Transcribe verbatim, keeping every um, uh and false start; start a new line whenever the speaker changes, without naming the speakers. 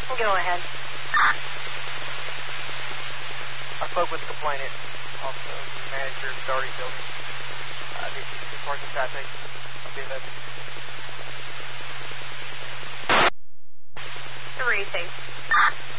Go ahead.
I spoke with the complainant, also the manager of the Darty building. Uh, the two parking citation. I'll be available.
Three, thanks.